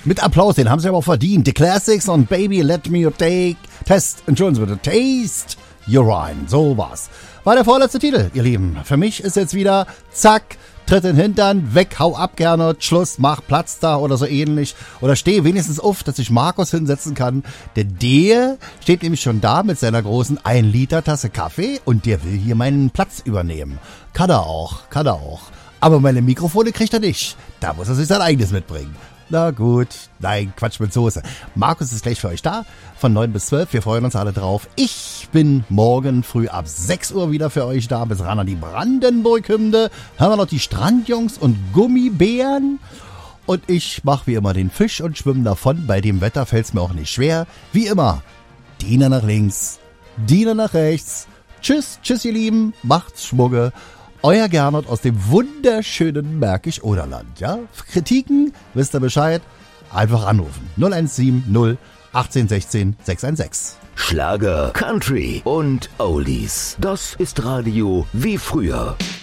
Mit Applaus, den haben sie aber auch verdient. The Classics und Baby Let Me Entschuldigen Sie bitte, Taste Your Wine. So war's. War der vorletzte Titel, ihr Lieben. Für mich ist jetzt wieder, zack, Tritt in den Hintern, weg, hau ab, Gernot, Schluss, mach Platz da oder so ähnlich. Oder steh wenigstens auf, dass ich Markus hinsetzen kann. Denn der steht nämlich schon da mit seiner großen 1 Liter Tasse Kaffee und der will hier meinen Platz übernehmen. Kann er auch. Aber meine Mikrofone kriegt er nicht. Da muss er sich sein eigenes mitbringen. Na gut, nein, Quatsch mit Soße. Markus ist gleich für euch da, von 9 bis 12. Wir freuen uns alle drauf. Ich bin morgen früh ab 6 Uhr wieder für euch da. Bis ran an die Brandenburg-Hymne. Haben wir noch die Strandjungs und Gummibären. Und ich mache wie immer den Fisch und schwimme davon. Bei dem Wetter fällt es mir auch nicht schwer. Wie immer, Diener nach links, Diener nach rechts. Tschüss, ihr Lieben, macht's Schmugge. Euer Gernot aus dem wunderschönen Märkisch-Oderland. Ja? Kritiken, wisst ihr Bescheid? Einfach anrufen. 0170 1816 616. Schlager, Country und Oldies. Das ist Radio wie früher.